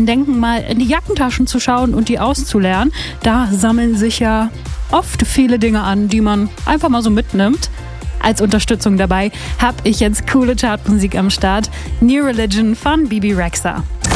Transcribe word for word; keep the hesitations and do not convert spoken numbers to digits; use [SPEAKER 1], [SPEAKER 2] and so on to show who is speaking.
[SPEAKER 1] dran denken, mal in die Jackentaschen zu schauen und die auszuleeren. Da sammeln sich ja oft viele Dinge an, die man einfach mal so mitnimmt. Als Unterstützung dabei habe ich jetzt coole Chartmusik am Start. New Religion von Bebe Rexha.